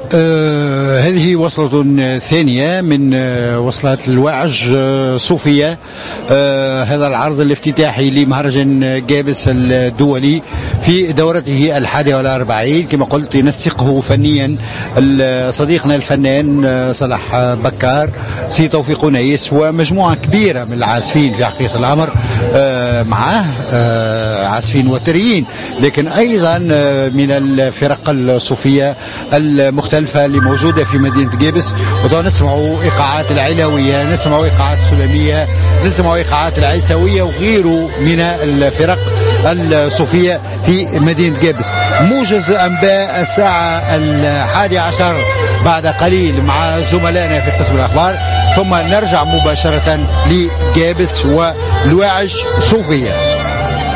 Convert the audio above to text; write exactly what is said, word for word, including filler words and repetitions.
آه هذه وصلة ثانية من آه وصلات الواعج آه صوفية. آه هذا العرض الافتتاحي لمهرجان جابس الدولي في دورته الحادية والأربعين، كما قلت ينسقه فنيا صديقنا الفنان آه صلاح بكار، سي توفيق نيس، ومجموعة كبيرة من العازفين في حقيقة الأمر. آه معه آه عازفين وتريين، لكن أيضا آه من الفرق الصوفية المختلفة اللي موجودة في مدينة جابس. وطبعا نسمعوا إيقاعات العلوية، نسمعوا إيقاعات سلمية، نسمعوا إيقاعات العيسوية وغيره من الفرق الصوفية في مدينة جابس. موجز أنباء الساعة الحادية عشر بعد قليل مع زملائنا في قسم الأخبار، ثم نرجع مباشرة لجابس والواعج صوفية.